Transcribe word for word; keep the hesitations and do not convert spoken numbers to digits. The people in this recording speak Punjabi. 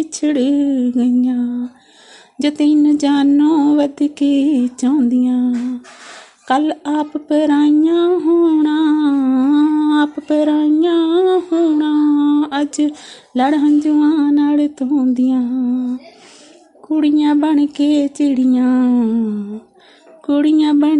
ਛਿੜ ਗਈਆਂ ਜੋ ਤਿੰਨ ਜਾਨੋਂ ਵੱਧ ਕੇ ਚਾਹੁੰਦੀਆਂ ਕੱਲ ਆਪ ਪਰਾਈਆਂ ਹੋਣਾ ਆਪ ਪਰਾਈਆਂ ਹੋਣਾ ਅੱਜ ਲੜ ਹੰਝੂਆਂ ਨਾਲ ਧੋਂਦੀਆਂ ਕੁੜੀਆਂ ਬਣ ਕੇ ਚਿੜੀਆਂ ਕੁੜੀਆਂ ਬਣ